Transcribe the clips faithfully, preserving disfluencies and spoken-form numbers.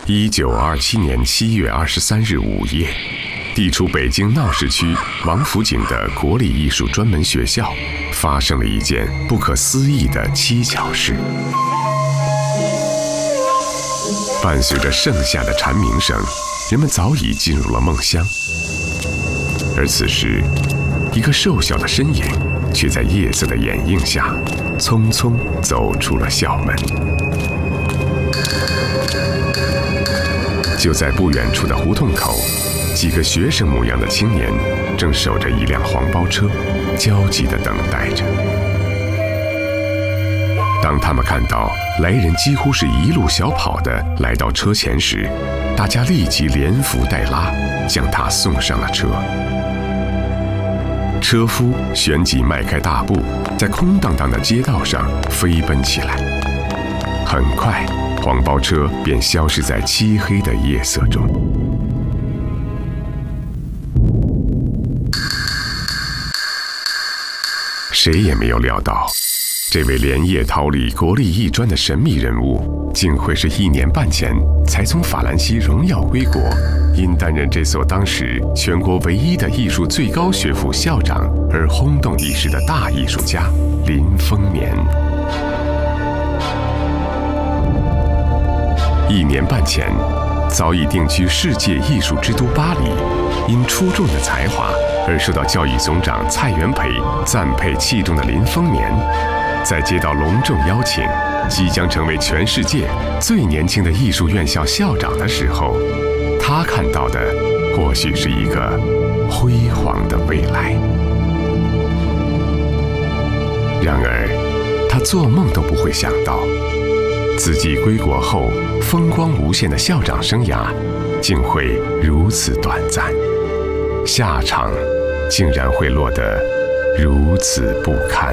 一九二七年七月二十三日午夜，地处北京闹市区王府井的国立艺术专门学校，发生了一件不可思议的蹊跷事。伴随着盛夏的蝉鸣声，人们早已进入了梦乡。而此时，一个瘦小的身影却在夜色的掩映下，匆匆走出了校门。就在不远处的胡同口，几个学生模样的青年正守着一辆黄包车，焦急地等待着。当他们看到来人几乎是一路小跑地来到车前时，大家立即连扶带拉，将他送上了车。车夫旋即迈开大步，在空荡荡的街道上飞奔起来。很快，黄包车便消失在漆黑的夜色中。谁也没有料到，这位连夜逃离国立艺专的神秘人物，竟会是一年半前才从法兰西荣耀归国，因担任这所当时全国唯一的艺术最高学府校长而轰动一时的大艺术家林风眠。一年半前，早已定居世界艺术之都巴黎，因出众的才华而受到教育总长蔡元培赞佩器重的林风眠，在接到隆重邀请，即将成为全世界最年轻的艺术院校校长的时候，他看到的或许是一个辉煌的未来。然而，他做梦都不会想到，自己归国后风光无限的校长生涯，竟会如此短暂，下场竟然会落得如此不堪。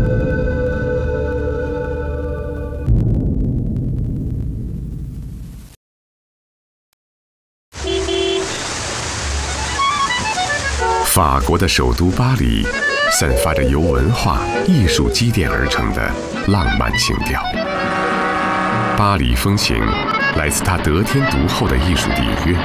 法国的首都巴黎，散发着由文化艺术积淀而成的浪漫情调。巴黎风情来自它得天独厚的艺术底蕴，